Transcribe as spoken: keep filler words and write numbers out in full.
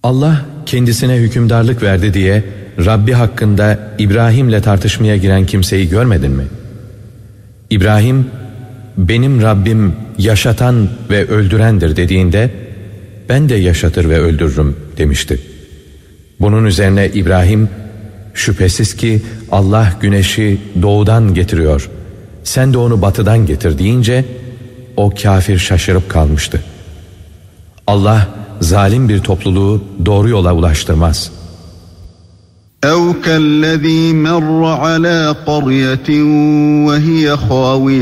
Allah kendisine hükümdarlık verdi diye Rabbi hakkında İbrahim'le tartışmaya giren kimseyi görmedin mi? İbrahim, benim Rabbim yaşatan ve öldürendir dediğinde, ben de yaşatır ve öldürürüm demişti. Bunun üzerine İbrahim, şüphesiz ki Allah güneşi doğudan getiriyor, sen de onu batıdan getir deyince, o kafir şaşırıp kalmıştı. Allah zalim bir topluluğu doğru yola ulaştırmaz. اَوْ كَالَّذ۪ي مَرَّ عَلَى قَرْيَةٍ وَهِيَ خَاوِيَةٌ